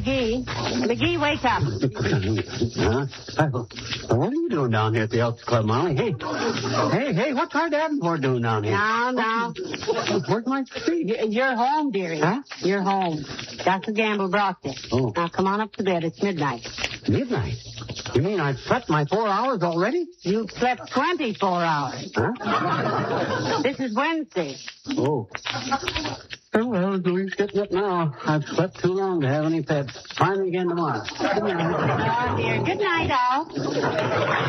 McGee. McGee, wake up. What are you doing down here at the Elks Club, Molly? Hey, what's our Davenport doing down here? No. Where's my tree? You're home, dearie. Huh? You're home. Dr. Gamble brought you. Oh. Now, come on up to bed. It's midnight. Midnight? You mean I've slept my 4 hours already? You've slept 24 hours. Huh? This is Wednesday. Oh. Well, Louie's getting up now. I've slept too long to have any pets. Try me again tomorrow. Good night. Oh, dear. Good night, all.